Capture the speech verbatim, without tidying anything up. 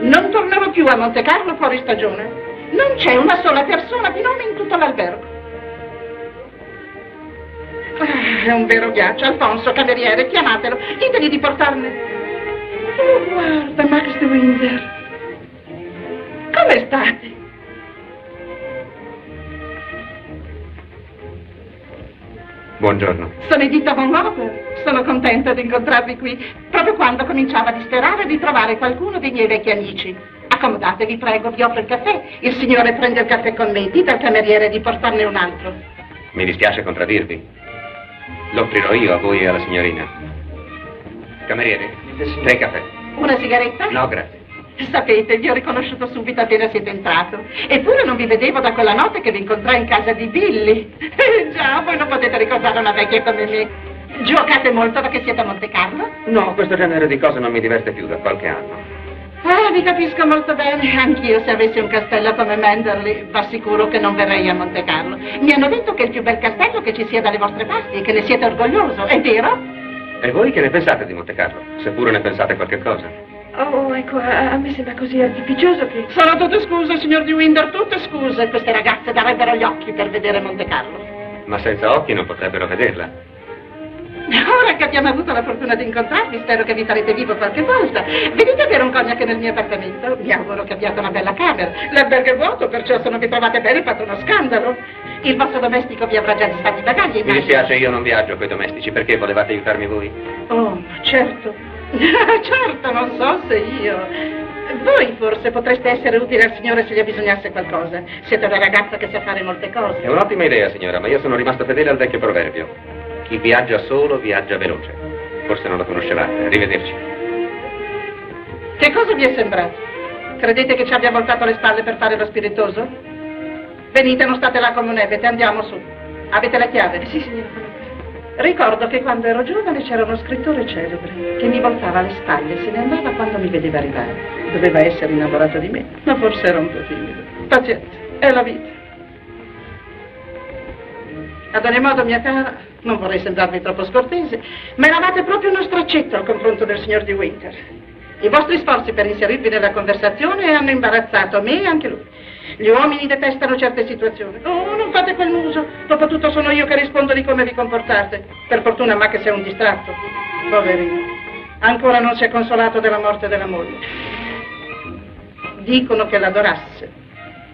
Non tornerò più a Monte Carlo fuori stagione. Non c'è una sola persona di nome in tutto l'albergo. Ah, è un vero ghiaccio. Alfonso, cameriere, chiamatelo. Ditegli di portarne. Oh, guarda, Max de Winter. Come state? Buongiorno. Sono Edita von Laufer. Sono contenta di incontrarvi qui, proprio quando cominciavo a disperare di trovare qualcuno dei miei vecchi amici. Accomodatevi, prego, vi offro il caffè. Il signore prende il caffè con me. Dite al cameriere di portarne un altro. Mi dispiace contraddirvi. Lo offrirò io a voi e alla signorina. Cameriere, tre caffè. Una sigaretta? No, grazie. Sapete, vi ho riconosciuto subito appena siete entrato. Eppure non vi vedevo da quella notte che vi incontrai in casa di Billy. Già, voi non potete ricordare una vecchia come me. Giocate molto da che siete a Monte Carlo? No, questo genere di cose non mi diverte più da qualche anno. Ah, vi capisco molto bene. Anch'io, se avessi un castello come Manderley, va sicuro che non verrei a Monte Carlo. Mi hanno detto che è il più bel castello che ci sia dalle vostre parti e che ne siete orgoglioso, è vero? E voi che ne pensate di Monte Carlo? Seppure ne pensate qualche cosa. Oh, ecco, a, a me sembra così artificioso che... Sono tutte scuse, signor de Winter, tutte scuse. Queste ragazze darebbero gli occhi per vedere Monte Carlo. Ma senza occhi non potrebbero vederla. Ora che abbiamo avuto la fortuna di incontrarvi, spero che vi farete vivo qualche volta. Venite a bere un cognac nel mio appartamento. Mi auguro che abbiate una bella camera. L'albergo è vuoto, perciò se non vi trovate bene fate uno scandalo. Il vostro domestico vi avrà già disfatto i bagagli. Mi dispiace, io non viaggio coi domestici. Perché volevate aiutarmi voi? Oh, certo. Certo, non so se io... Voi forse potreste essere utile al signore se gli bisognasse qualcosa. Siete una ragazza che sa fare molte cose. È un'ottima idea, signora, ma io sono rimasto fedele al vecchio proverbio. Chi viaggia solo viaggia veloce. Forse non lo conoscevate. Arrivederci. Che cosa vi è sembrato? Credete che ci abbia voltato le spalle per fare lo spiritoso? Venite, non state là come un ebete, andiamo su. Avete la chiave? Sì, signora. Ricordo che quando ero giovane c'era uno scrittore celebre che mi voltava le spalle e se ne andava quando mi vedeva arrivare. Doveva essere innamorato di me, ma forse era un po' timido. Pazienza, è la vita. Ad ogni modo, mia cara, non vorrei sembrarvi troppo scortese, ma eravate proprio uno straccetto al confronto del signor de Winter. I vostri sforzi per inserirvi nella conversazione hanno imbarazzato me e anche lui. Gli uomini detestano certe situazioni. Oh, non fate quel muso. Dopotutto sono io che rispondo di come vi comportate. Per fortuna Max è un distratto. Poverino. Ancora non si è consolato della morte della moglie. Dicono che l'adorasse.